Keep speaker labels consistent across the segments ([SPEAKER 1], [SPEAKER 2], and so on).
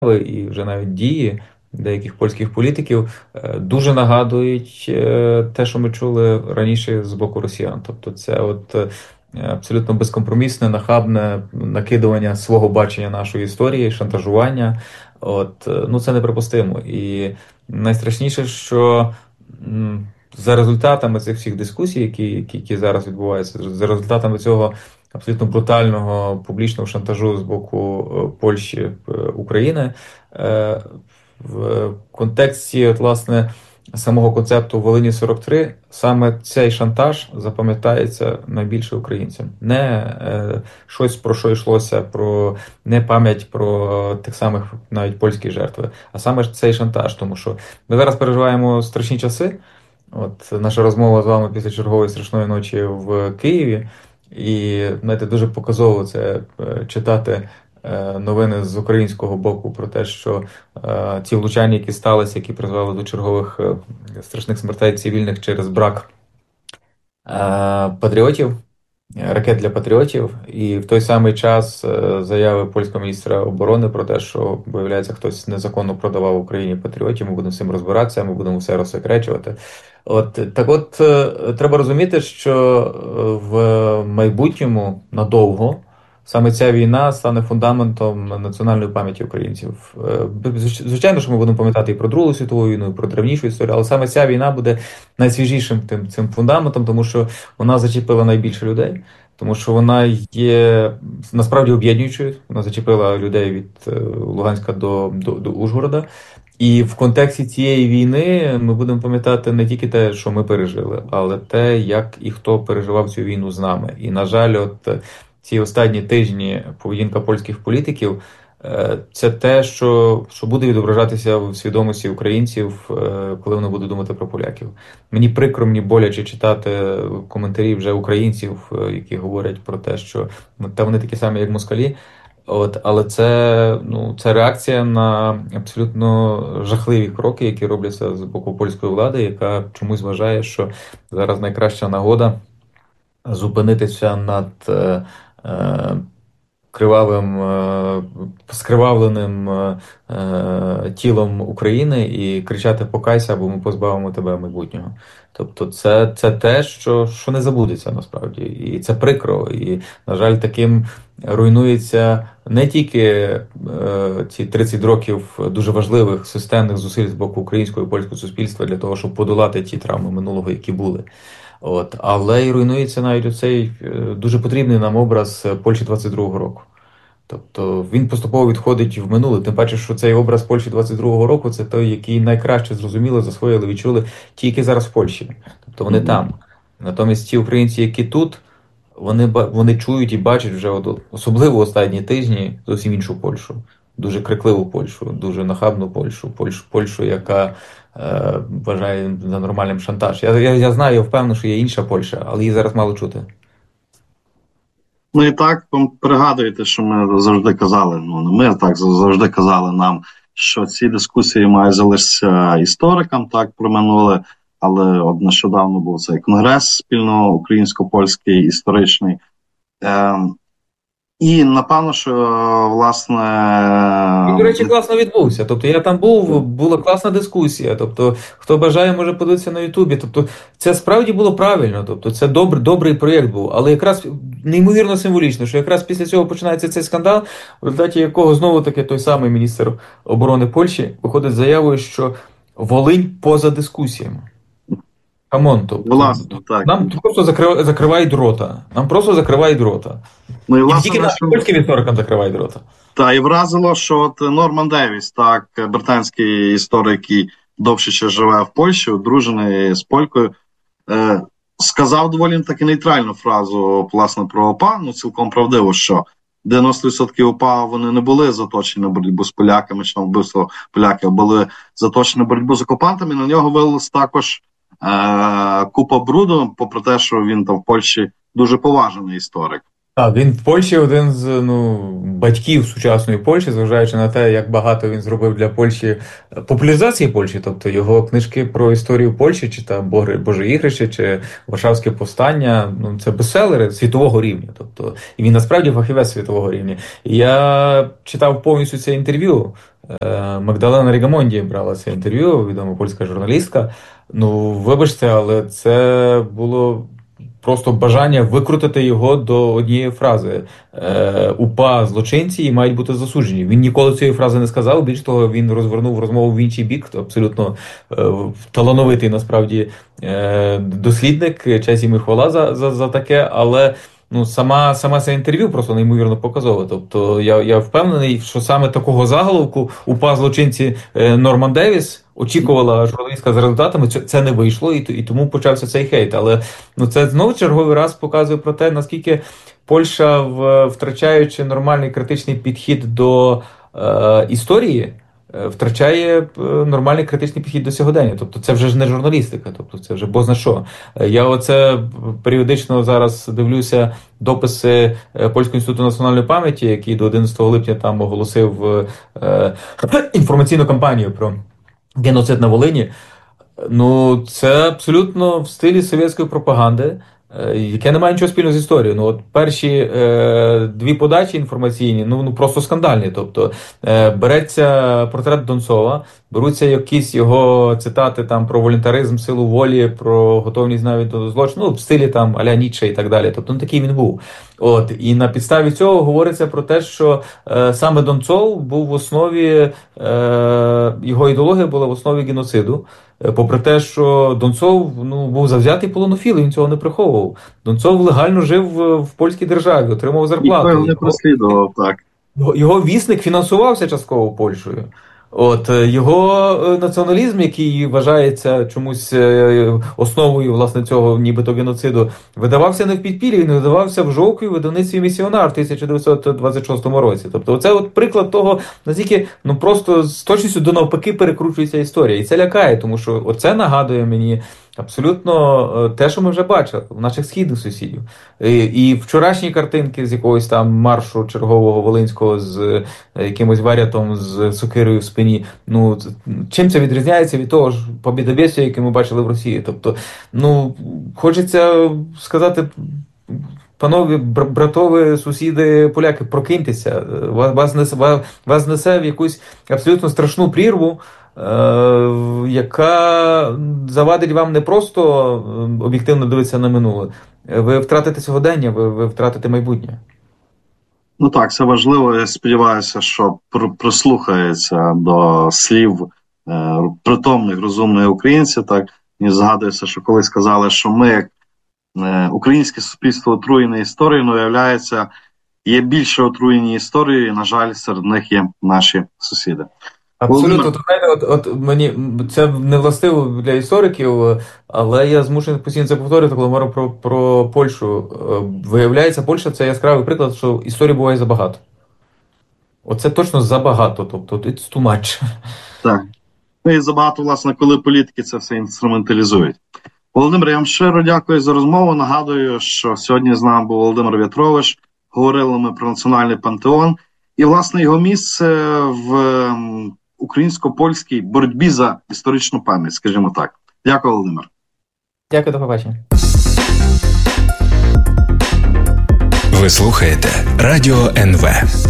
[SPEAKER 1] і вже навіть дії деяких польських політиків дуже нагадують те, що ми чули раніше з боку росіян. Тобто це абсолютно безкомпромісне, нахабне накидування свого бачення нашої історії, шантажування. Ну це неприпустимо. І найстрашніше, що за результатами цих всіх дискусій, які зараз відбуваються, за результатами цього абсолютно брутального публічного шантажу з боку Польщі України, в контексті власне самого концепту Волині 43 саме цей шантаж запам'ятається найбільше українцям. Не щось, про що йшлося, не пам'ять про тих самих навіть польські жертви, а саме цей шантаж. Тому що ми зараз переживаємо страшні часи. Наша розмова з вами після чергової страшної ночі в Києві. І знаєте, дуже показово це читати новини з українського боку про те, що ці влучання, які сталися, які призвели до чергових страшних смертей цивільних через брак патріотів, ракет для патріотів, і в той самий час заяви польського міністра оборони про те, що, виявляється, хтось незаконно продавав Україні патріотів, ми будемо з цим розбиратися, ми будемо все розсекречувати. Треба розуміти, що в майбутньому надовго саме ця війна стане фундаментом національної пам'яті українців. Звичайно, що ми будемо пам'ятати і про Другу світову війну, і про древнішу історію, але саме ця війна буде найсвіжішим цим фундаментом, тому що вона зачепила найбільше людей, тому що вона є насправді об'єднуючою. Вона зачепила людей від Луганська до Ужгорода. І в контексті цієї війни ми будемо пам'ятати не тільки те, що ми пережили, але те, як і хто переживав цю війну з нами. І, на жаль, ці останні тижні поведінка польських політиків це те, що буде відображатися в свідомості українців, коли вони будуть думати про поляків. Мені прикро, мені боляче читати коментарі вже українців, які говорять про те, що вони такі самі, як москалі. Але це реакція на абсолютно жахливі кроки, які робляться з боку польської влади, яка чомусь вважає, що зараз найкраща нагода зупинитися над кривавим, скривавленим тілом України і кричати «Покайся, або ми позбавимо тебе майбутнього». Тобто це те, що не забудеться насправді. І це прикро. І, на жаль, таким руйнується не тільки ці 30 років дуже важливих системних зусиль з боку українського і польського суспільства для того, щоб подолати ті травми минулого, які були. Але й руйнується навіть оцей дуже потрібний нам образ Польщі 22-го року. Тобто він поступово відходить в минуле. Тим паче, що цей образ Польщі 22-го року – це той, який найкраще зрозуміли, засвоїли, відчули ті, які зараз в Польщі. Тобто вони там. Натомість ті українці, які тут, вони чують і бачать вже особливо останні тижні зовсім іншу Польщу. Дуже крикливу Польщу, дуже нахабну Польщу, яка вважає за нормальним шантаж. Я знаю, я впевнений, що є інша Польща, але її зараз мало чути.
[SPEAKER 2] Ну і так, пригадуєте, що ми завжди казали, ми так завжди казали нам, що ці дискусії мають залишитися історикам, так, про минуле, але нещодавно був цей конгрес спільно українсько-польський, історичний. І, напевно, що, власне...
[SPEAKER 1] І, до речі, класно відбувся. Тобто, я там була класна дискусія. Тобто, хто бажає, може подивитися на Ютубі. Тобто, це справді було правильно. Тобто, це добрий проєкт був. Але якраз неймовірно символічно, що якраз після цього починається цей скандал, в результаті якого знову-таки той самий міністр оборони Польщі виходить з заявою, що Волинь поза дискусіями. Камон, тобто,
[SPEAKER 2] Власне, так.
[SPEAKER 1] нам просто закривають рота. Нам просто закривають рота.
[SPEAKER 2] Ну, і,
[SPEAKER 1] І не
[SPEAKER 2] власне,
[SPEAKER 1] тільки нашим польським історикам закривають рота.
[SPEAKER 2] Та, і вразило, що Норман Девіс, так, британський історик, який довше ще живе в Польщі, одружений з полькою, сказав доволі таки нейтральну фразу, власне, про ОПА, цілком правдиво, що 90% ОПА, вони не були заточені на боротьбу з поляками, чи на вбивство поляків, а були заточені на боротьбу з окупантами, і на нього вилилась також купа бруду, попри те, що він там в Польщі дуже поважений історик.
[SPEAKER 1] Так, він в Польщі один з батьків сучасної Польщі, зважаючи на те, як багато він зробив для Польщі популяризації Польщі, тобто його книжки про історію Польщі, чи там Боже ігрище, чи Варшавське повстання, це бестселери світового рівня. Тобто, і він насправді фахівець світового рівня. І я читав повністю це інтерв'ю. Магдалена Рігамонді брала це інтерв'ю, відома польська журналістка. Вибачте, але це було просто бажання викрутити його до однієї фрази. УПА злочинці і мають бути засуджені. Він ніколи цієї фрази не сказав. Більш того, він розвернув розмову в інший бік. Абсолютно талановитий, насправді, дослідник. Честь йому і хвала за таке. Але саме це інтерв'ю просто неймовірно показове. Тобто я впевнений, що саме такого заголовку УПА злочинці Норман Девіс очікувала журналістка з результатами, це не вийшло, і тому почався цей хейт. Але це знову черговий раз показує про те, наскільки Польща, втрачаючи нормальний критичний підхід до історії, втрачає нормальний критичний підхід до сьогодення. Тобто це вже ж не журналістика, тобто це вже бозна що. Я оце періодично зараз дивлюся дописи Польського інституту національної пам'яті, який до 11 липня там оголосив інформаційну кампанію про геноцид на Волині. Це абсолютно в стилі совєтської пропаганди, яке не має нічого спільного з історією. От перші дві подачі інформаційні, просто скандальні. Тобто береться портрет Донцова, беруться якісь його цитати там про волюнтаризм, силу волі, про готовність навіть до злочину, в стилі там а-ля Ніцше і так далі. Тобто такий він був. І на підставі цього говориться про те, що саме Донцов був в основі, його ідеологія була в основі геноциду. Попри те, що Донцов був завзятий полонофіл, він цього не приховував. Донцов легально жив в польській державі, отримав зарплату.
[SPEAKER 2] Ніхто не прослідував, так.
[SPEAKER 1] Його вісник фінансувався частково Польщею. Його націоналізм, який вважається чомусь основою, власне, цього нібито геноциду, видавався не в підпіллі, він видавався в Жовкві в видавництві «Місіонар» в 1926 році. Тобто це приклад того, наскільки просто з точністю до навпаки перекручується історія. І це лякає, тому що оце нагадує мені абсолютно те, що ми вже бачили в наших східних сусідів. І вчорашні картинки з якогось там маршу чергового волинського з якимось варятом з сокирою в спині. Чим це відрізняється від того ж побєдобєсія, яке ми бачили в Росії? Тобто, хочеться сказати, панові, братові, сусіди, поляки, прокиньтеся. Вас несе в якусь абсолютно страшну прірву, яка завадить вам не просто об'єктивно дивитися на минуле. Ви втратите сьогодення, ви втратите майбутнє.
[SPEAKER 2] Так, це важливо. Я сподіваюся, що прислухається до слів притомних, розумних українців. Так, мені згадується, що колись сказали, що ми, як українське суспільство, отруєне історією, виявляється, є більше отруєні історії, і, на жаль, серед них є наші сусіди.
[SPEAKER 1] Абсолютно. Мені це не властиво для істориків, але я змушений постійно це повторювати, коли говорю про Польщу. Виявляється, Польща – це яскравий приклад, що історії буває забагато. Оце точно забагато, тобто it's too much.
[SPEAKER 2] Так. І забагато, власне, коли політики це все інструменталізують. Володимир, я вам щиро дякую за розмову. Нагадую, що сьогодні з нами був Володимир В'ятрович. Говорили ми про національний пантеон. І, власне, його місце в українсько-польській боротьбі за історичну пам'ять, скажімо так. Дякую, Володимир.
[SPEAKER 1] Дякую, до побачення.
[SPEAKER 3] Ви слухаєте Радіо НВ.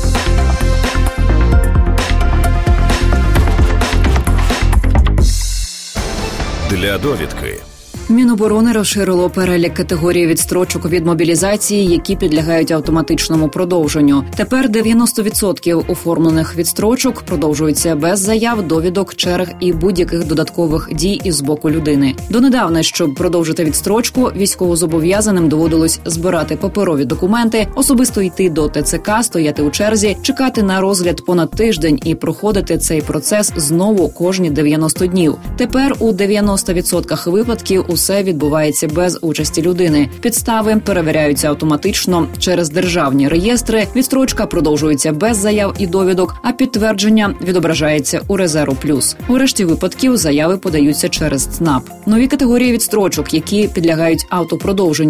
[SPEAKER 3] Для довідки.
[SPEAKER 4] Міноборони розширило перелік категорій відстрочок від мобілізації, які підлягають автоматичному продовженню. Тепер 90% оформлених відстрочок продовжуються без заяв, довідок, черг і будь-яких додаткових дій із боку людини. Донедавна, щоб продовжити відстрочку, військовозобов'язаним доводилось збирати паперові документи, особисто йти до ТЦК, стояти у черзі, чекати на розгляд понад тиждень і проходити цей процес знову кожні 90 днів. Тепер у 90% випадків усе відбувається без участі людини. Підстави перевіряються автоматично через державні реєстри, відстрочка продовжується без заяв і довідок, а підтвердження відображається у Резерву Плюс. У решті випадків заяви подаються через ЦНАП. Нові категорії відстрочок, які підлягають автопродовженню.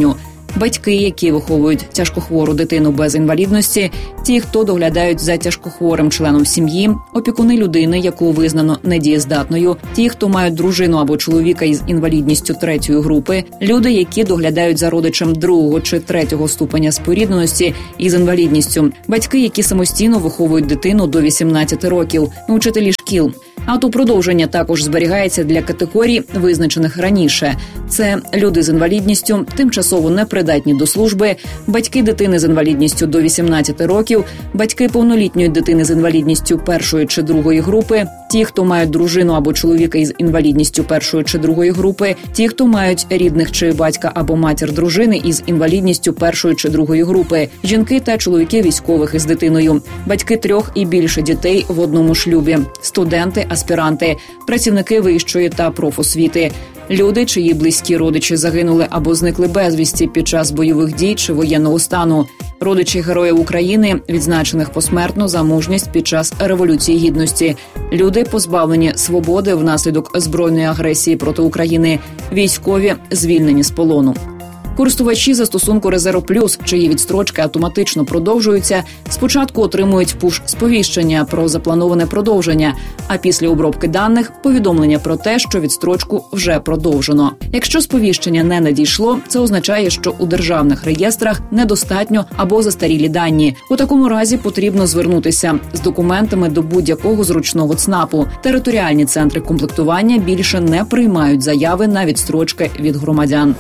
[SPEAKER 4] батьки, які виховують тяжкохвору дитину без інвалідності, ті, хто доглядають за тяжкохворим членом сім'ї, опікуни людини, яку визнано недієздатною, ті, хто мають дружину або чоловіка із інвалідністю 3-ї групи, люди, які доглядають за родичем 2-го чи 3-го ступеня спорідненості із інвалідністю, батьки, які самостійно виховують дитину до 18 років, учителі шкіл. Автопродовження також зберігається для категорій, визначених раніше. Це люди з інвалідністю, тимчасово непридатні до служби, батьки дитини з інвалідністю до 18 років, батьки повнолітньої дитини з інвалідністю 1-ї чи 2-ї групи, ті, хто мають дружину або чоловіка із інвалідністю 1-ї чи 2-ї групи, ті, хто мають рідних чи батька або матір дружини із інвалідністю 1-ї чи 2-ї групи, жінки та чоловіки військових із дитиною, батьки 3 і більше дітей в одному шлюбі, студенти, аспіранти, працівники вищої та профосвіти, люди, чиї близькі родичі загинули або зникли безвісті під час бойових дій чи воєнного стану, родичі героїв України, відзначених посмертно за мужність під час Революції Гідності, люди, позбавлені свободи внаслідок збройної агресії проти України, військові, звільнені з полону. Користувачі застосунку «Резерв Плюс», чиї відстрочки автоматично продовжуються, спочатку отримують пуш-сповіщення про заплановане продовження, а після обробки даних – повідомлення про те, що відстрочку вже продовжено. Якщо сповіщення не надійшло, це означає, що у державних реєстрах недостатньо або застарілі дані. У такому разі потрібно звернутися з документами до будь-якого зручного ЦНАПу. Територіальні центри комплектування більше не приймають заяви на відстрочки від громадян.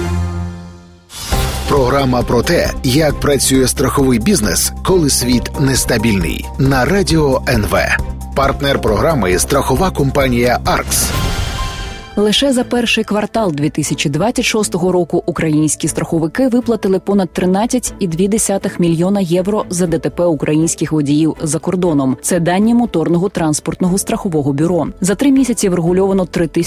[SPEAKER 5] Програма про те, як працює страховий бізнес, коли світ нестабільний. На Радіо НВ. Партнер програми – страхова компанія «Аркс».
[SPEAKER 4] Лише за перший квартал 2026 року українські страховики виплатили понад 13,2 мільйона євро за ДТП українських водіїв за кордоном. Це дані Моторного транспортного страхового бюро. За 3 місяці врегульовано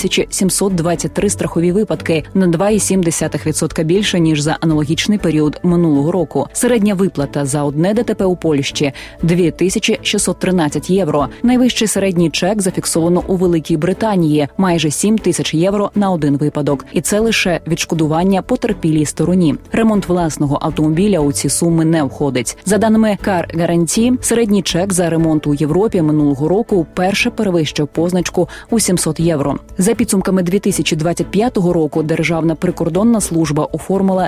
[SPEAKER 4] 3723 страхові випадки, на 2,7% більше, ніж за аналогічний період минулого року. Середня виплата за одне ДТП у Польщі – 2613 євро. Найвищий середній чек зафіксовано у Великій Британії – майже 7 тисяч євро на один випадок. І це лише відшкодування потерпілій стороні. Ремонт власного автомобіля у ці суми не входить. За даними Car Guarantee, середній чек за ремонт у Європі минулого року вперше перевищив позначку у 700 євро. За підсумками 2025 року Державна прикордонна служба оформила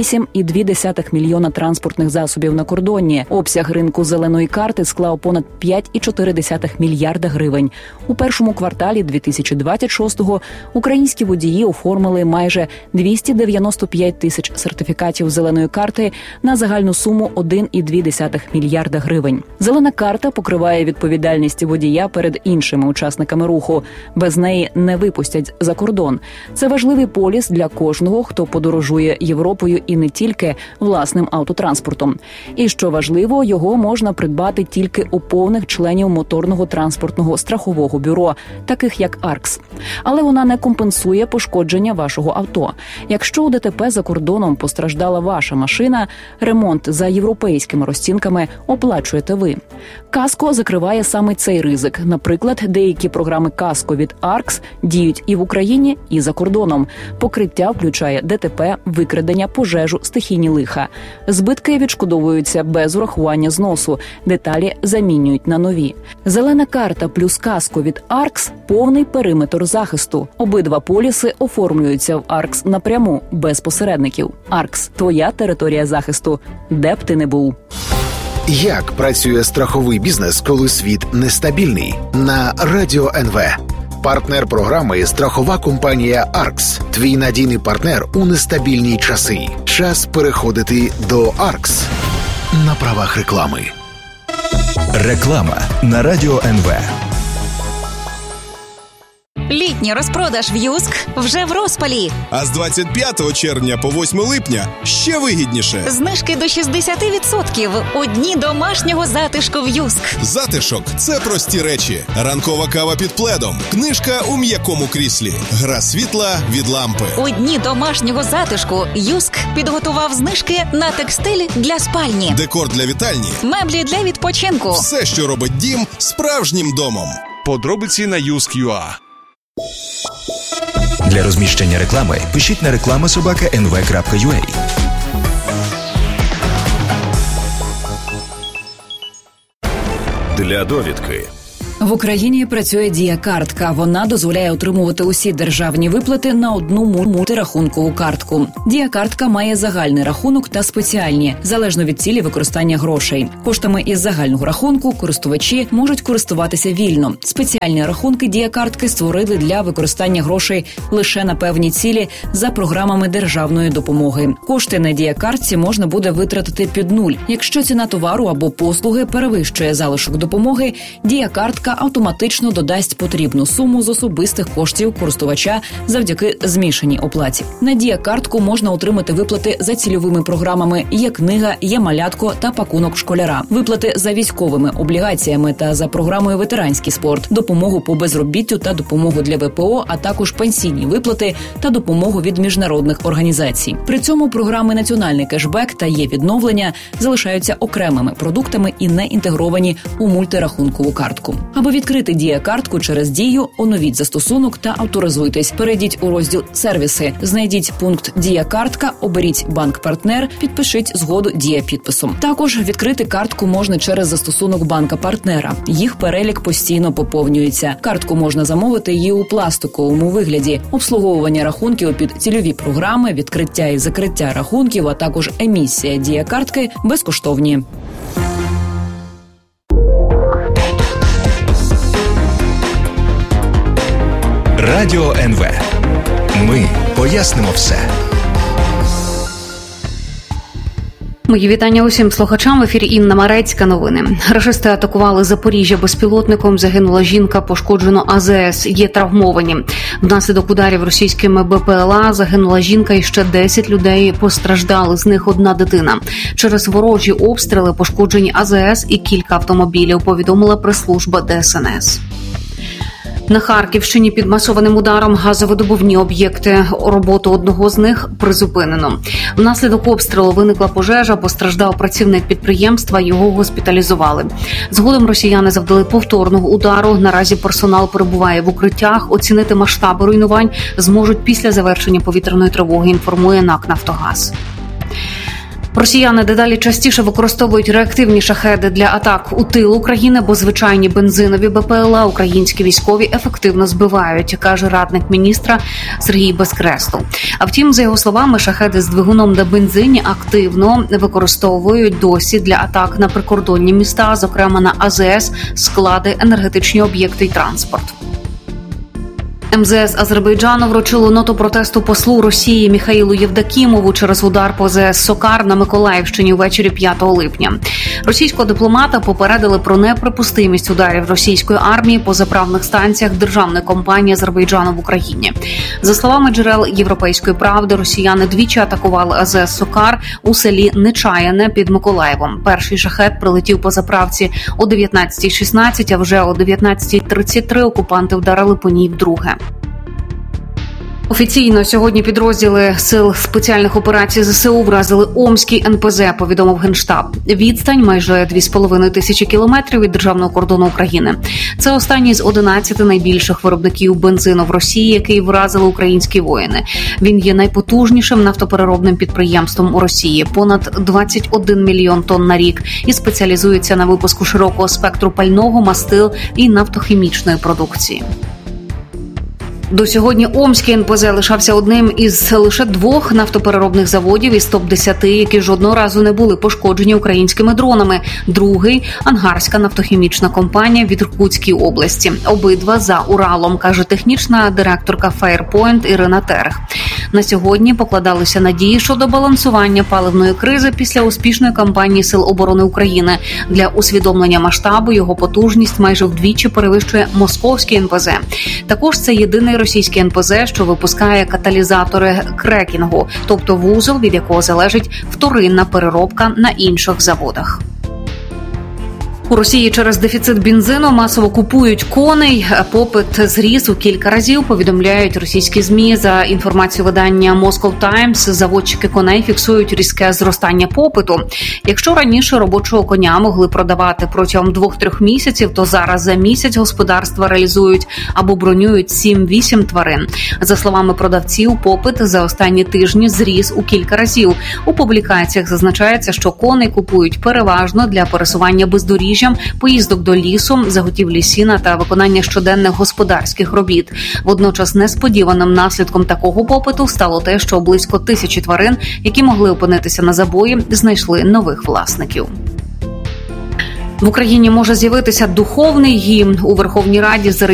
[SPEAKER 4] 8,2 мільйона транспортних засобів на кордоні. Обсяг ринку зеленої карти склав понад 5,4 мільярда гривень. У першому кварталі 2026-го українські водії оформили майже 295 тисяч сертифікатів зеленої карти на загальну суму 1,2 мільярда гривень. Зелена карта покриває відповідальність водія перед іншими учасниками руху. Без неї не випустять за кордон. Це важливий поліс для кожного, хто подорожує Європою і не тільки власним автотранспортом. І, що важливо, його можна придбати тільки у повних членів Моторного транспортного страхового бюро, таких як «Аркс». Але вона не компенсує пошкодження вашого авто. Якщо у ДТП за кордоном постраждала ваша машина, ремонт за європейськими розцінками оплачуєте ви. Каско закриває саме цей ризик. Наприклад, деякі програми Каско від «Аркс» діють і в Україні, і за кордоном. Покриття включає ДТП, викрадення, пожежу, стихійні лиха. Збитки відшкодовуються без урахування зносу. Деталі замінюють на нові. Зелена карта плюс Каско від «Аркс» – повний периметр захисту. Обидва поліси оформлюються в «Аркс» напряму, без посередників. «Аркс» – твоя територія захисту, де б ти не був.
[SPEAKER 5] Як працює страховий бізнес, коли світ нестабільний? На Радіо НВ. Партнер програми – страхова компанія «Аркс». Твій надійний партнер у нестабільні часи. Час переходити до «Аркс». На правах реклами.
[SPEAKER 3] Реклама на Радіо НВ.
[SPEAKER 6] Літній розпродаж в «Юск» вже в розпалі.
[SPEAKER 7] А з 25 червня по 8 липня ще вигідніше.
[SPEAKER 6] Знижки до 60% у дні домашнього затишку в «Юск».
[SPEAKER 7] Затишок – це прості речі. Ранкова кава під пледом, книжка у м'якому кріслі, гра світла від лампи.
[SPEAKER 6] У дні домашнього затишку «Юск» підготував знижки на текстиль для спальні,
[SPEAKER 7] декор для вітальні,
[SPEAKER 6] меблі для відпочинку.
[SPEAKER 7] Все, що робить дім справжнім домом. Подробиці на yusk.ua.
[SPEAKER 3] Для розміщення реклами пишіть на reklama@nv.ua. для довідки.
[SPEAKER 4] В Україні працює Дія-картка. Вона дозволяє отримувати усі державні виплати на одну мультирахункову картку. Дія-картка має загальний рахунок та спеціальні, залежно від цілі використання грошей. Коштами із загального рахунку користувачі можуть користуватися вільно. Спеціальні рахунки Дія-картки створили для використання грошей лише на певні цілі за програмами державної допомоги. Кошти на Дія-картці можна буде витратити під нуль. Якщо ціна товару або послуги перевищує залишок допомоги, Дія-картка автоматично додасть потрібну суму з особистих коштів користувача завдяки змішаній оплаті. На Дія-картку можна отримати виплати за цільовими програмами «Є-книга», «Є-малятко» та «Пакунок школяра», виплати за військовими облігаціями та за програмою «Ветеранський спорт», допомогу по безробіттю та допомогу для ВПО, а також пенсійні виплати та допомогу від міжнародних організацій. При цьому програми «Національний кешбек» та «Є-відновлення» залишаються окремими продуктами і не інтегровані у мультирахункову картку. Аби відкрити Дія-картку через Дію, оновіть застосунок та авторизуйтесь. Перейдіть у розділ «Сервіси», знайдіть пункт «Дія-картка», оберіть банк-партнер, підпишіть згоду Дія-підписом. Також відкрити картку можна через застосунок банка-партнера. Їх перелік постійно поповнюється. Картку можна замовити і у пластиковому вигляді. Обслуговування рахунків під цільові програми, відкриття і закриття рахунків, а також емісія Дія-картки безкоштовні.
[SPEAKER 3] Радіо НВ. Ми пояснимо все.
[SPEAKER 8] Мої вітання усім слухачам. В ефірі Інна Марецька. Новини. Рашисти атакували Запоріжжя безпілотником. Загинула жінка, пошкоджено АЗС. Є травмовані. Внаслідок ударів російськими БПЛА загинула жінка і ще 10 людей постраждали. З них одна дитина. Через ворожі обстріли пошкоджені АЗС і кілька автомобілів, повідомила прес-служба ДСНС. На Харківщині під масованим ударом газовидобувні об'єкти. Роботу одного з них призупинено. Внаслідок обстрілу виникла пожежа, постраждав працівник підприємства, його госпіталізували. Згодом росіяни завдали повторного удару. Наразі персонал перебуває в укриттях. Оцінити масштаби руйнувань зможуть після завершення повітряної тривоги, інформує НАК «Нафтогаз». Росіяни дедалі частіше використовують реактивні шахеди для атак у тил України, бо звичайні бензинові БПЛА українські військові ефективно збивають, каже радник міністра Сергій Безкреслов. А втім, за його словами, шахеди з двигуном на бензині активно використовують досі для атак на прикордонні міста, зокрема на АЗС, склади, енергетичні об'єкти і транспорт. МЗС Азербайджану вручило ноту протесту послу Росії Міхаїлу Євдокімову через удар по ЗС «Сокар» на Миколаївщині ввечері 5 липня. Російського дипломата попередили про неприпустимість ударів російської армії по заправних станціях державної компанії Азербайджану в Україні. За словами джерел «Європейської правди», росіяни двічі атакували АЗС «Сокар» у селі Нечаяне під Миколаєвом. Перший шахет прилетів по заправці о 19:16, а вже о 19:33 окупанти вдарили по ній вдруге. Офіційно сьогодні підрозділи Сил спеціальних операцій ЗСУ вразили Омський НПЗ, повідомив Генштаб. Відстань майже 2,5 тисячі кілометрів від державного кордону України. Це останній з 11 найбільших виробників бензину в Росії, який вразили українські воїни. Він є найпотужнішим нафтопереробним підприємством у Росії. Понад 21 мільйон тонн на рік і спеціалізується на випуску широкого спектру пального, мастил і нафтохімічної продукції. До сьогодні Омський НПЗ лишався одним із лише 2 нафтопереробних заводів із топ-10, які жодного разу не були пошкоджені українськими дронами. Другий – Ангарська нафтохімічна компанія в Іркутській області. Обидва за Уралом, каже технічна директорка Фаєрпойнт Ірина Терех. На сьогодні покладалися надії щодо балансування паливної кризи після успішної кампанії Сил оборони України. Для усвідомлення масштабу його потужність майже вдвічі перевищує московський НПЗ. Також це єдиний російський НПЗ, що випускає каталізатори крекінгу, тобто вузол, від якого залежить вторинна переробка на інших заводах. У Росії через дефіцит бензину масово купують коней. Попит зріс у кілька разів, повідомляють російські ЗМІ. За інформацією видання Moscow Times, заводчики коней фіксують різке зростання попиту. Якщо раніше робочого коня могли продавати протягом 2-3 місяців, то зараз за місяць господарства реалізують або бронюють 7-8 тварин. За словами продавців, попит за останні тижні зріс у кілька разів. У публікаціях зазначається, що коней купують переважно для пересування бездоріжжя подружжям, поїздок до лісу, заготівлі сіна та виконання щоденних господарських робіт. Водночас несподіваним наслідком такого попиту стало те, що близько 1000 тварин, які могли опинитися на забої, знайшли нових власників. В Україні може з'явитися духовний гімн. У Верховній Раді